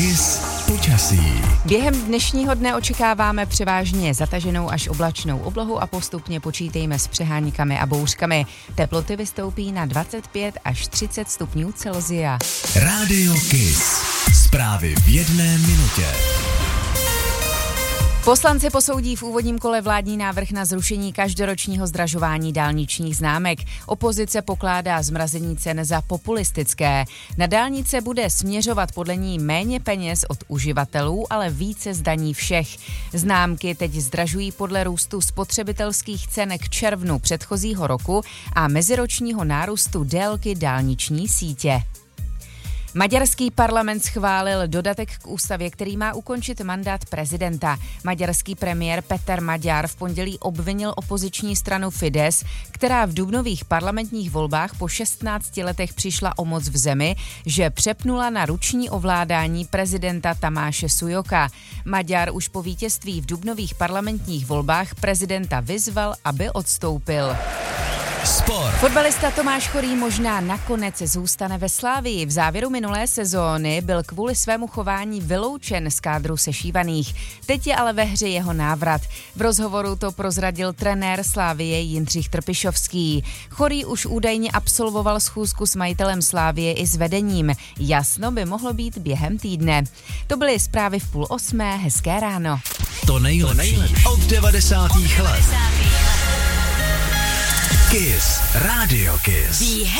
Kiss počasí. Během dnešního dne očekáváme převážně zataženou až oblačnou oblohu a postupně počítejme s přeháníkami a bouřkami. Teploty vystoupí na 25 až 30 stupňů Celsia. Rádio Kiss. Zprávy v 1 minutě. Poslanci posoudí v úvodním kole vládní návrh na zrušení každoročního zdražování dálničních známek. Opozice pokládá zmrazení cen za populistické. Na dálnice bude směřovat podle ní méně peněz od uživatelů, ale více z daní všech. Známky teď zdražují podle růstu spotřebitelských cen k červnu předchozího roku a meziročního nárůstu délky dálniční sítě. Maďarský parlament schválil dodatek k ústavě, který má ukončit mandát prezidenta. Maďarský premiér Peter Magyar v pondělí obvinil opoziční stranu Fidesz, která v dubnových parlamentních volbách po 16 letech přišla o moc v zemi, že přepnula na ruční ovládání prezidenta Tamáše Sujoka. Magyar už po vítězství v dubnových parlamentních volbách prezidenta vyzval, aby odstoupil. Sport. Fotbalista Tomáš Chorý možná nakonec zůstane ve Slavii. V závěru minulé sezóny byl kvůli svému chování vyloučen z kádru sešívaných. Teď je ale ve hře jeho návrat. V rozhovoru to prozradil trenér Slavie Jindřich Trpišovský. Chorý už údajně absolvoval schůzku s majitelem Slavie i s vedením. Jasno by mohlo být během týdne. To byly zprávy v 7:30. Hezké ráno. To nejlepší od 90. let. Kiss. Rádio Kiss.